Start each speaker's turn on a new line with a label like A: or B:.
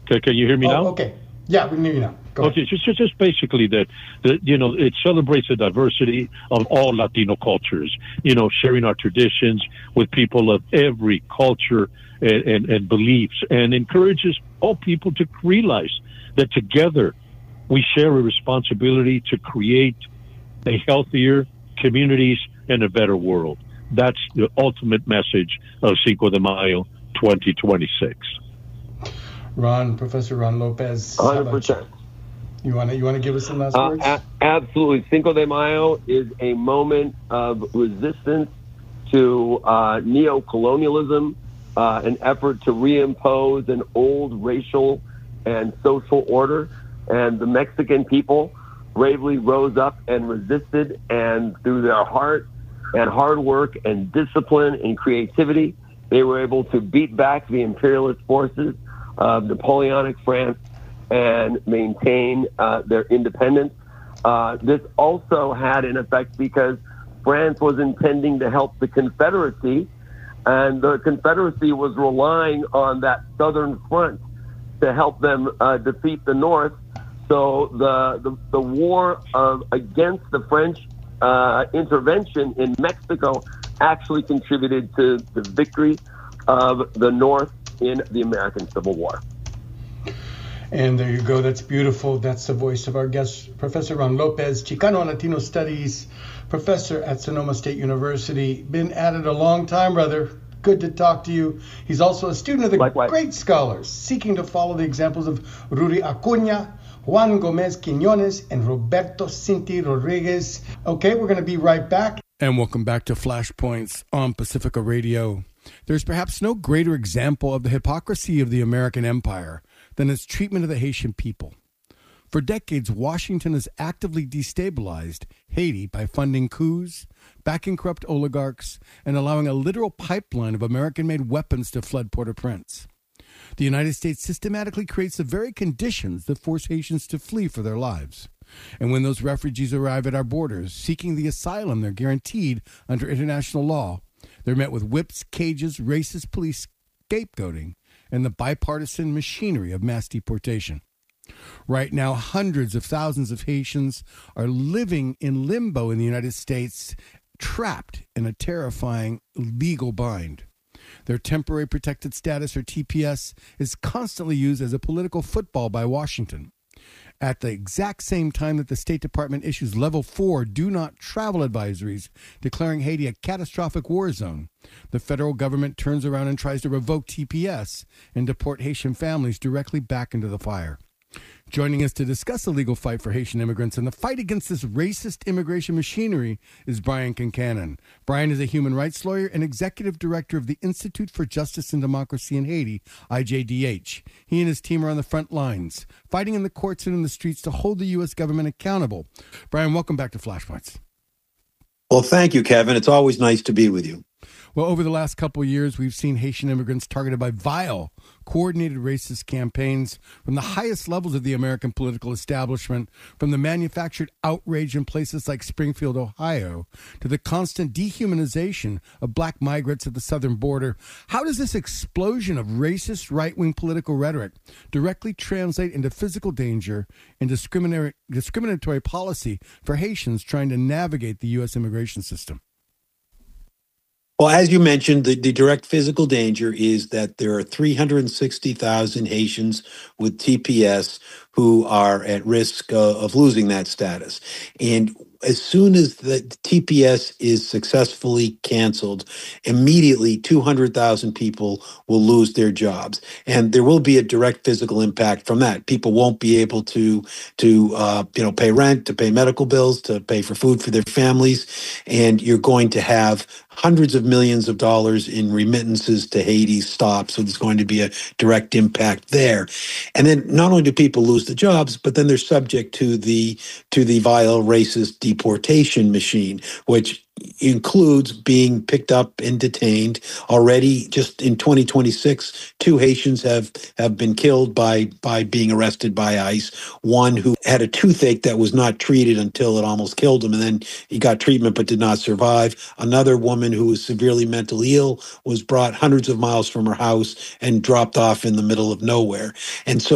A: Can you hear me
B: Oh,
A: now?
B: okay. Yeah, we can hear you now. Go ahead.
A: Okay, just basically that it celebrates the diversity of all Latino cultures. Sharing our traditions with people of every culture and beliefs, and encourages all people to realize that together we share a responsibility to create a healthier communities and a better world. That's the ultimate message of Cinco de Mayo 2026.
B: Professor Ron Lopez, how about you?
C: 100%.
B: You want to give us some last words?
C: Absolutely. Cinco de Mayo is a moment of resistance to neocolonialism, an effort to reimpose an old racial and social order. And the Mexican people bravely rose up and resisted, and through their heart and hard work and discipline and creativity, they were able to beat back the imperialist forces of Napoleonic France and maintain their independence. This also had an effect because France was intending to help the Confederacy, and the Confederacy was relying on that southern front to help them defeat the North. So the war against the French intervention in Mexico actually contributed to the victory of the North in the American Civil War.
B: And there you go. That's beautiful. That's the voice of our guest, Professor Ron Lopez, Chicano and Latino Studies professor at Sonoma State University. Been at it a long time, brother. Good to talk to you. He's also a student of the
C: Likewise.
B: Great scholars, seeking to follow the examples of Rudy Acuña, Juan Gomez Quiñones, and Roberto Cinti Rodriguez. Okay, we're going to be right back. And welcome back to Flashpoints on Pacifica Radio. There's perhaps no greater example of the hypocrisy of the American empire than its treatment of the Haitian people. For decades, Washington has actively destabilized Haiti by funding coups, backing corrupt oligarchs, and allowing a literal pipeline of American-made weapons to flood Port-au-Prince. The United States systematically creates the very conditions that force Haitians to flee for their lives. And when those refugees arrive at our borders, seeking the asylum they're guaranteed under international law, they're met with whips, cages, racist police scapegoating, and the bipartisan machinery of mass deportation. Right now, hundreds of thousands of Haitians are living in limbo in the United States, trapped in a terrifying legal bind. Their temporary protected status, or TPS, is constantly used as a political football by Washington. At the exact same time that the State Department issues Level 4 do not travel advisories declaring Haiti a catastrophic war zone, the federal government turns around and tries to revoke TPS and deport Haitian families directly back into the fire. Joining us to discuss the legal fight for Haitian immigrants and the fight against this racist immigration machinery is Brian Concannon. Brian is a human rights lawyer and executive director of the Institute for Justice and Democracy in Haiti, IJDH. He and his team are on the front lines, fighting in the courts and in the streets to hold the U.S. government accountable. Brian, welcome back to Flashpoints.
D: Well, thank you, Kevin. It's always nice to be with you.
B: Well, over the last couple of years, we've seen Haitian immigrants targeted by vile, coordinated racist campaigns from the highest levels of the American political establishment, from the manufactured outrage in places like Springfield, Ohio, to the constant dehumanization of black migrants at the southern border. How does this explosion of racist right-wing political rhetoric directly translate into physical danger and discriminatory policy for Haitians trying to navigate the U.S. immigration system?
D: Well, as you mentioned, the direct physical danger is that there are 360,000 Haitians with TPS who are at risk of losing that status. And as soon as the TPS is successfully canceled, immediately 200,000 people will lose their jobs. And there will be a direct physical impact from that. People won't be able to pay rent, to pay medical bills, to pay for food for their families. And you're going to have hundreds of millions of dollars in remittances to Haiti stop. So there's going to be a direct impact there. And then not only do people lose the jobs, but then they're subject to the vile racist deportation machine, which includes being picked up and detained. Already, just in 2026, 2 Haitians have been killed by being arrested by ICE. One who had a toothache that was not treated until it almost killed him, and then he got treatment but did not survive. Another woman who was severely mentally ill was brought hundreds of miles from her house and dropped off in the middle of nowhere. And so